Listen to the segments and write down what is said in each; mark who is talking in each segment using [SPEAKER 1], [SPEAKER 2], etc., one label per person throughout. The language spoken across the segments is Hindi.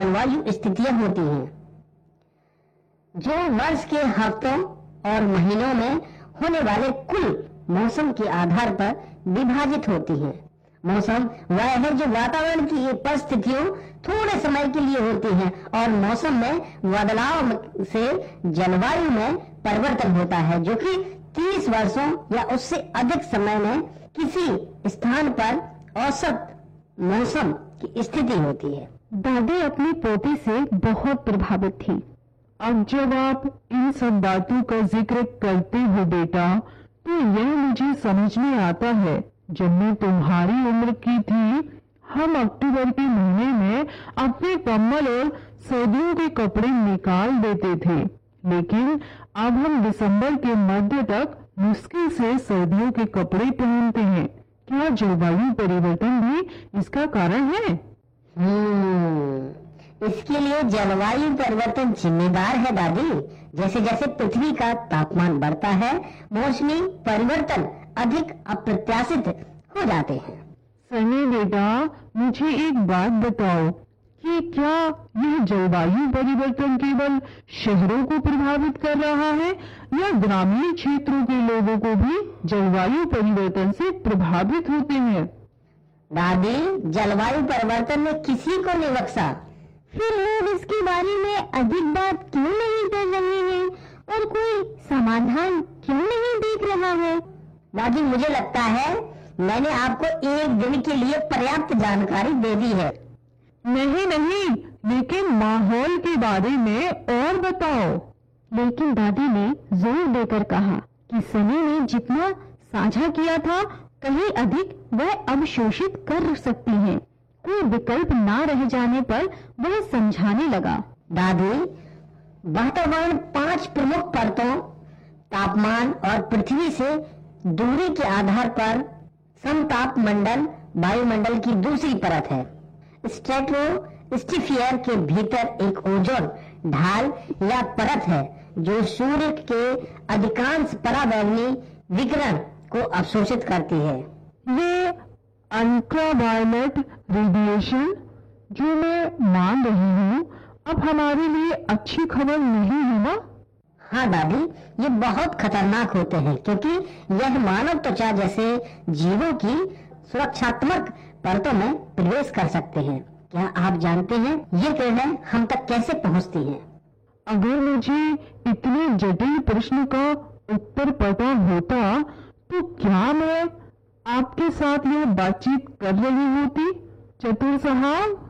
[SPEAKER 1] जलवायु स्थितियां होती हैं जो वर्ष के हफ्तों और महीनों में होने वाले कुल मौसम के आधार पर विभाजित होती हैं। मौसम वह है जो वातावरण की परिस्थितियों थोड़े समय के लिए होती हैं और मौसम में बदलाव से जलवायु में परिवर्तन होता है जो कि 30 वर्षों या उससे अधिक समय में किसी स्थान पर औसत मौसम की स्थिति होती है।
[SPEAKER 2] दादी अपनी पोती से बहुत प्रभावित थी। अब जब आप इन सब बातों का जिक्र करते हो बेटा, तो यह मुझे समझ में आता है। जब मैं तुम्हारी उम्र की थी, हम अक्टूबर के महीने में अपने कम्बल और सर्दियों के कपड़े निकाल देते थे, लेकिन अब हम दिसंबर के मध्य तक मुश्किल से सर्दियों के कपड़े पहनते हैं। क्या जलवायु परिवर्तन भी इसका कारण है?
[SPEAKER 1] इसके लिए जलवायु परिवर्तन जिम्मेदार है दादी। जैसे जैसे पृथ्वी का तापमान बढ़ता है, मौसमी परिवर्तन अधिक अप्रत्याशित हो जाते हैं।
[SPEAKER 2] सनी बेटा, मुझे एक बात बताओ कि क्या यह जलवायु परिवर्तन केवल शहरों को प्रभावित कर रहा है या ग्रामीण क्षेत्रों के लोगों को भी जलवायु परिवर्तन से प्रभावित होते हैं?
[SPEAKER 1] दादी, जलवायु परिवर्तन में किसी को नहीं बख्शा।
[SPEAKER 3] फिर लोग इसके बारे में अधिक बात क्यों नहीं कर रहे हैं और कोई समाधान क्यों नहीं देख रहा है?
[SPEAKER 1] दादी, मुझे लगता है मैंने आपको एक दिन के लिए पर्याप्त जानकारी दे दी है।
[SPEAKER 2] नहीं, लेकिन माहौल के बारे में और बताओ।
[SPEAKER 3] लेकिन दादी ने जोर देकर कहा कि सनी ने जितना साझा किया था, कहीं अधिक वह अवशोषित कर सकती हैं। कोई विकल्प ना रह जाने पर वह समझाने लगा।
[SPEAKER 1] दादी, वातावरण 5 प्रमुख परतों, तापमान और पृथ्वी से दूरी के आधार पर समताप मंडल वायुमंडल की दूसरी परत है। स्ट्रेटोस्फीयर के भीतर एक ओजोन ढाल या परत है जो सूर्य के अधिकांश पराबैंगनी विकिरण को अवशोषित करती है।
[SPEAKER 2] ये अल्ट्रावायलेट रेडिएशन जो मैं मान रही हूँ, अब हमारे लिए अच्छी खबर नहीं है ना?
[SPEAKER 1] हाँ दादी, ये बहुत खतरनाक होते हैं क्योंकि यह मानव त्वचा जैसे जीवों की सुरक्षात्मक परतों में प्रवेश कर सकते हैं। क्या आप जानते हैं ये किरणें हम तक कैसे पहुँचती हैं?
[SPEAKER 2] अगर मुझे इतने जटिल प्रश्न का उत्तर पता होता तो क्या मैं आपके साथ यह बातचीत कर रही होती, चतुर साहब?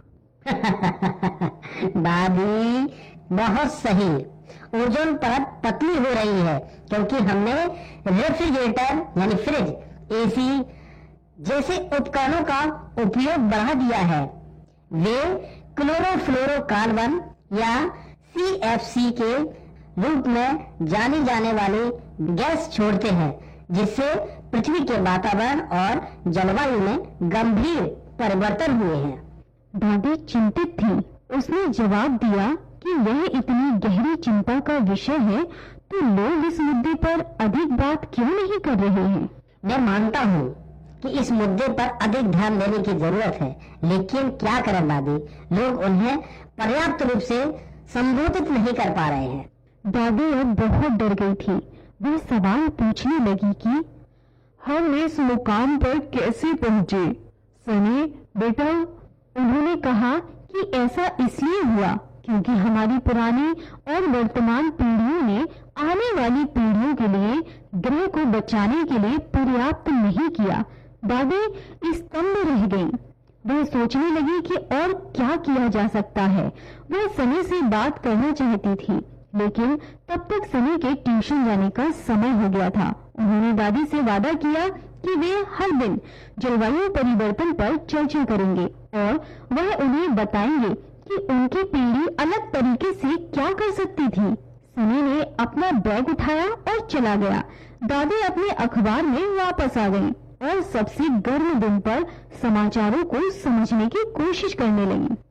[SPEAKER 1] दादी, बहुत सही। ओजोन परत पतली हो रही है क्योंकि हमने रेफ्रिजरेटर यानी फ्रिज, एसी जैसे उपकरणों का उपयोग बढ़ा दिया है। वे क्लोरोफ्लोरोकार्बन या CFC के रूप में जानी जाने वाली गैस छोड़ते हैं, जिससे पृथ्वी के वातावरण और जलवायु में गंभीर परिवर्तन हुए हैं।
[SPEAKER 3] दादी चिंतित थी। उसने जवाब दिया कि यह इतनी गहरी चिंता का विषय है तो लोग इस मुद्दे पर अधिक बात क्यों नहीं कर रहे हैं?
[SPEAKER 1] मैं मानता हूँ कि इस मुद्दे पर अधिक ध्यान देने की जरूरत है, लेकिन क्या करें दादी, लोग उन्हें पर्याप्त रूप से संबोधित नहीं कर पा रहे हैं।
[SPEAKER 3] दादी अब बहुत डर गई थी। वह सवाल पूछने लगी कि
[SPEAKER 2] हम इस मुकाम पर कैसे पहुँचे? सनी बेटा,
[SPEAKER 3] उन्होंने कहा कि ऐसा इसलिए हुआ क्योंकि हमारी पुरानी और वर्तमान पीढ़ियों ने आने वाली पीढ़ियों के लिए ग्रह को बचाने के लिए पर्याप्त नहीं किया। दादी स्तंभ रह गई। वह सोचने लगी कि और क्या किया जा सकता है। वह सनी से बात करना चाहती थी, लेकिन तब तक सनी के ट्यूशन जाने का समय हो गया था। उन्होंने दादी से वादा किया कि वे हर दिन जलवायु परिवर्तन पर चर्चा करेंगे और वह उन्हें बताएंगे कि उनकी पीढ़ी अलग तरीके से क्या कर सकती थी। सनी ने अपना बैग उठाया और चला गया। दादी अपने अखबार में वापस आ गई और सबसे गर्म दिन पर समाचारों को समझने की कोशिश करने लगी।